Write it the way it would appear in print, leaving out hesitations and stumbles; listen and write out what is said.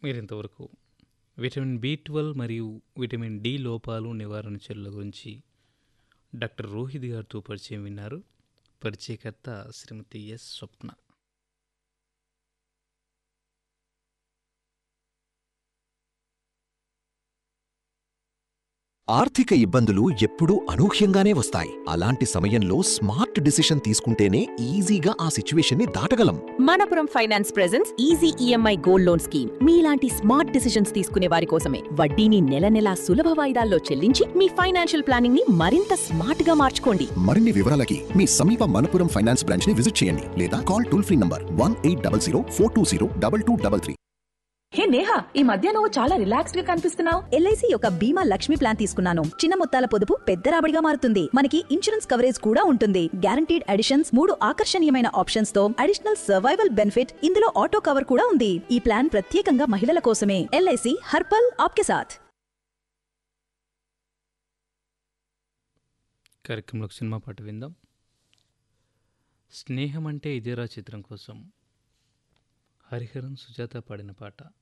మీరింతవరకు vitamin B 12 మరియు vitamin D లోపాలు నివారణ చర్యల గురించి డాక్టర్ రోహిత్ గారితో పరిచయం విన్నారు. పరిచయకర్త శ్రీమతి ఎస్ స్వప్న. ఆర్థిక ఇబ్బందులు ఎప్పుడూ అనూహ్యంగానే వస్తాయి. అలాంటి సమయంలో స్మార్ట్ డిసిషన్ తీసుకుంటేనే ఈజీగా ఆ సిచ్యువేషన్ని దాటగలం. Manappuram finance presence easy EMI gold loan scheme మీలాంటి స్మార్ట్ డిసిషన్స్ తీసుకునే వారి కోసమే. వడ్డీని నెల నెలా సులభ వాయిదాల్లో చెల్లించి మీ ఫైనాన్షియల్ ప్లానింగ్ ని మరింత స్మార్ట్ గా మార్చుకోండి. మరిన్ని వివరాలకి మీ సమీప మనపురం ఫైనాన్స్ బ్రాంచ్ ని విజిట్ చేయండి లేదా కాల్ టోల్ ఫ్రీ నంబర్ 1800 420 2233. హే నేహా, ఈ మధ్య నువ్వు చాలా రిలాక్స్డ్ గా కనిపిస్తున్నావు. ఎల్ఐసి యొక్క బీమా లక్ష్మి ప్లాన్ తీసుకున్నాను. చిన్న మొత్తాల పొదుపు పెద్ద రాబడిగా మారుతుంది. మనకి ఇన్సూరెన్స్ కవరేజ్ కూడా ఉంటుంది. గ్యారంటీడ్ అడిషన్స్, 3 ఆకర్షణీయమైన ఆప్షన్స్ తో అడిషనల్ సర్వైవల్ బెనిఫిట్. ఇందులో ఆటో కవర్ కూడా ఉంది. ఈ ప్లాన్ ప్రత్యేకంగా మహిళల కోసమే. ఎల్ఐసి హర్పల్ ఆప్కే సాథ్. కార్యక్రమంలో సినిమా పాట విందాం. స్నేహం అంటే ఇదేరా చిత్రం కోసం హరిహరన్ సుజాత పాడిన పాట.